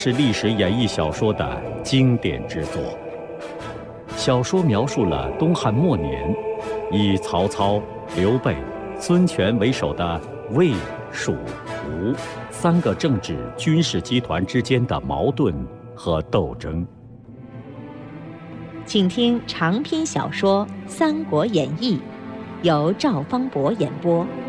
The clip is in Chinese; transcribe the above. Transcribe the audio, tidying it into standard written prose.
是历史演义小说的经典之作。小说描述了东汉末年，以曹操、刘备、孙权为首的魏、蜀、吴三个政治军事集团之间的矛盾和斗争。 请听长篇小说《三国演义》，由赵方博演播。